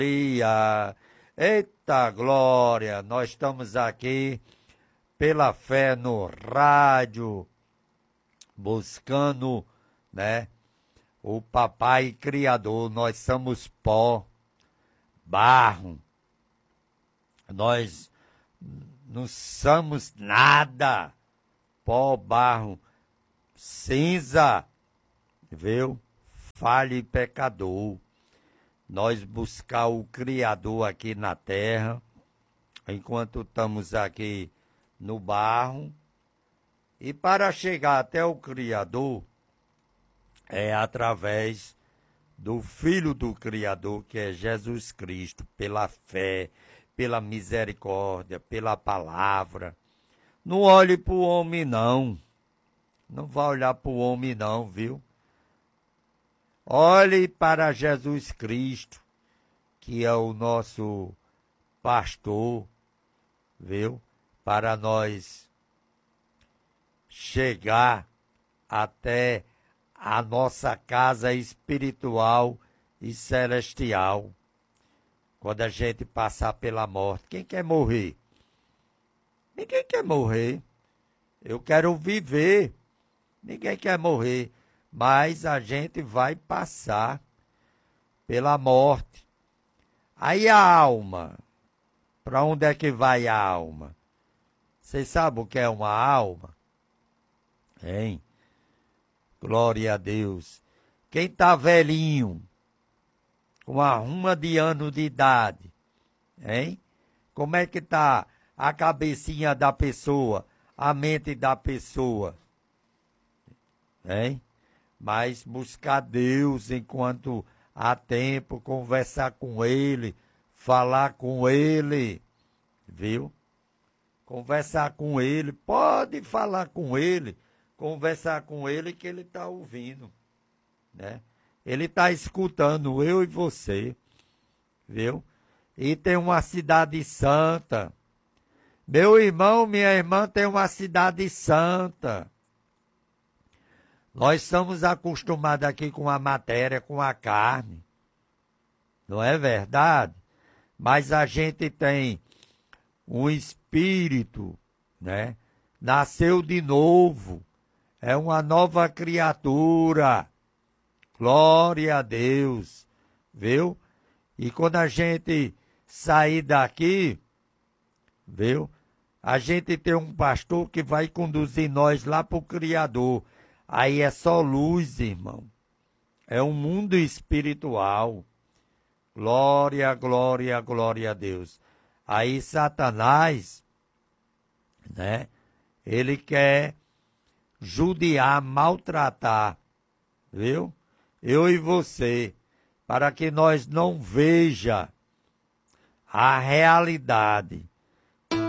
Dia. Eita glória, nós estamos aqui pela fé no rádio, buscando, né, o papai criador. Nós somos pó, barro, nós não somos nada, pó, barro, cinza, viu? Falho e pecador. Nós buscar o Criador aqui na terra, enquanto estamos aqui no barro, e para chegar até o Criador, é através do Filho do Criador, que é Jesus Cristo, pela fé, pela misericórdia, pela palavra. Não olhe para o homem, não. Não vá olhar para o homem, não, viu? Olhe para Jesus Cristo, que é o nosso pastor, viu? Para nós chegar até a nossa casa espiritual e celestial. Quando a gente passar pela morte. Quem quer morrer? Ninguém quer morrer. Eu quero viver. Ninguém quer morrer. Mas a gente vai passar pela morte. Aí a alma, para onde é que vai a alma? Vocês sabem o que é uma alma? Hein? Glória a Deus. Quem está velhinho, com uma ruma de anos de idade, hein? Como é que está a cabecinha da pessoa, a mente da pessoa? Hein? Mas buscar Deus enquanto há tempo, conversar com Ele, falar com Ele, viu? Conversar com Ele, pode falar com Ele, conversar com Ele que Ele está ouvindo, né? Ele está escutando eu e você, viu? E tem uma cidade santa. Meu irmão, minha irmã tem uma cidade santa. Nós estamos acostumados aqui com a matéria, com a carne. Não é verdade? Mas a gente tem um espírito, né? Nasceu de novo. É uma nova criatura. Glória a Deus. Viu? E quando a gente sair daqui, viu? A gente tem um pastor que vai conduzir nós lá para o Criador. Aí é só luz, irmão. É um mundo espiritual. Glória, glória, glória a Deus. Aí Satanás, né? Ele quer judiar, maltratar, viu? Eu e você, para que nós não veja a realidade.